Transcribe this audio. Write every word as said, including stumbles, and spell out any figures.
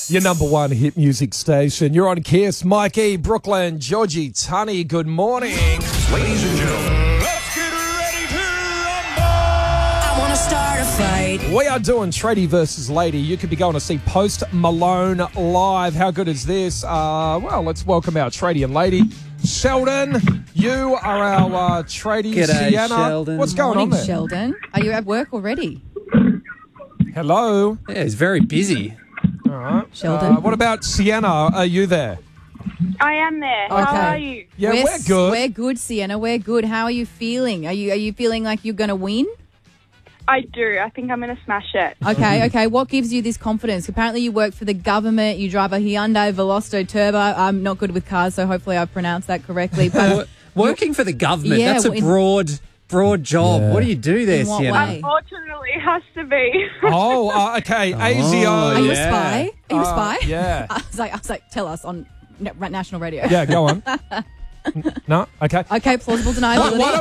Your number one hit music station. You're on Kiss. Mikey, Brooklyn, Georgie, Tunny, good morning. Ladies and gentlemen, Let's get ready to rumble. I want to start a fight. We are doing Tradie versus Lady. You could be going to see Post Malone live. How good is this? Uh, well, let's welcome our Tradie and Lady. Sheldon, you are our uh, Tradie. G'day, Sienna, Sheldon. what's going Morning, on there? Sheldon. Are you at work already? Hello. Yeah, he's very busy. All right. Sheldon. Uh, what about Sienna? Are you there? I am there. Okay. How are you? Yeah, we're, s- good. We're good, Sienna. We're good. How are you feeling? Are you are you feeling like you're going to win? I do. I think I'm going to smash it. Okay, okay. What gives you this confidence? Apparently you work for the government. You drive a Hyundai Velosto Turbo. I'm not good with cars, so hopefully I pronounced that correctly. But Working for the government, Yeah, that's a well, in- broad broad job. Yeah. What do you do there, In what Sienna? way? Unfortunately, it has to be. Oh, uh, okay. A Z O. are you yeah. a spy? Are you a Uh, spy? yeah. I was like, I was like, tell us on na- national radio. Yeah, go on. N- No? Okay. Okay, plausible deniability. Why- why